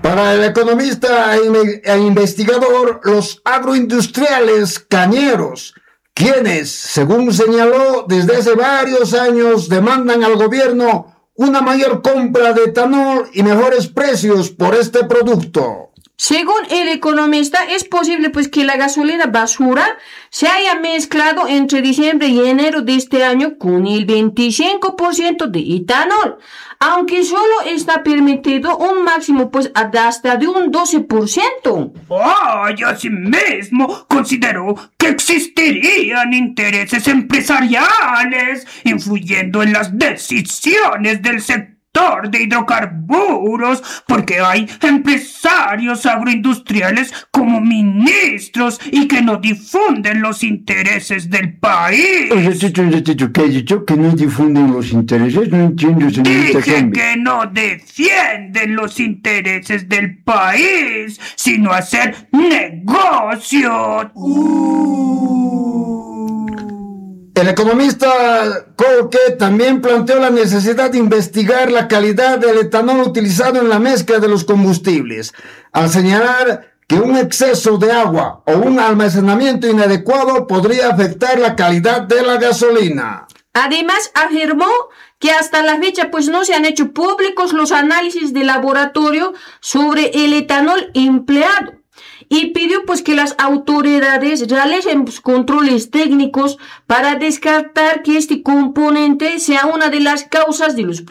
Para el economista e investigador, los agroindustriales cañeros, quienes, según señaló, desde hace varios años demandan al gobierno una mayor compra de etanol y mejores precios por este producto. Según el economista, es posible pues que la gasolina basura se haya mezclado entre diciembre y enero de este año con el 25% de etanol, aunque solo está permitido un máximo pues hasta de un 12%. ¡Ay, asimismo! Considero que existirían intereses empresariales influyendo en las decisiones del sector de hidrocarburos, porque hay empresarios agroindustriales como ministros y que no difunden los intereses del país. ¿Qué ha dicho? ¿Que no difunden los intereses? No entiendo, señorita Dije Zombie. que no defienden los intereses del país, sino hacer negocios. El economista Koke también planteó la necesidad de investigar la calidad del etanol utilizado en la mezcla de los combustibles, al señalar que un exceso de agua o un almacenamiento inadecuado podría afectar la calidad de la gasolina. Además, afirmó que hasta la fecha pues no se han hecho públicos los análisis de laboratorio sobre el etanol empleado y pidió pues que las autoridades realicen pues, controles técnicos para descartar que este componente sea una de las causas de los